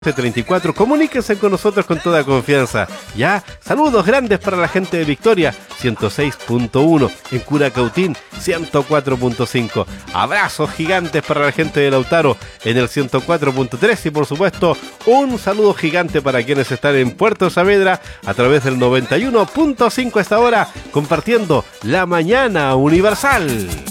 34, comuníquense con nosotros con toda confianza. Ya, saludos grandes para la gente de Victoria 106.1, en Curacautín 104.5. Abrazos gigantes para la gente de Lautaro en el 104.3 y por supuesto un saludo gigante para quienes están en Puerto Saavedra a través del 91.5 a esta hora, compartiendo la mañana universal.